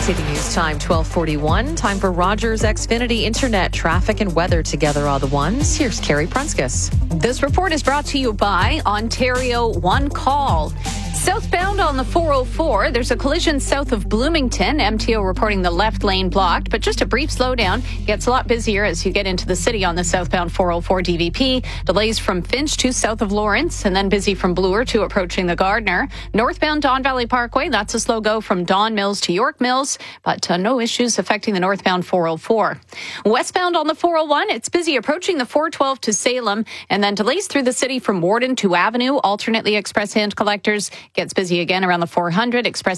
City News Time, 12:41. Time for Rogers Xfinity Internet traffic and weather together all the ones. Here's Carrie Prunskis. This report is brought to you by Ontario One Call. Southbound on the 404, there's a collision south of Bloomington. MTO reporting the left lane blocked, but just a brief slowdown. Gets a lot busier as you get into the city on the southbound 404 DVP. Delays from Finch to south of Lawrence, and then busy from Bloor to approaching the Gardner. Northbound Don Valley Parkway, that's a slow go from Don Mills to York Mills, but no issues affecting the northbound 404. Westbound on the 401, it's busy approaching the 412 to Salem, and then delays through the city from Warden to Avenue. Alternately, express hand collectors. Gets busy again around the 400. Express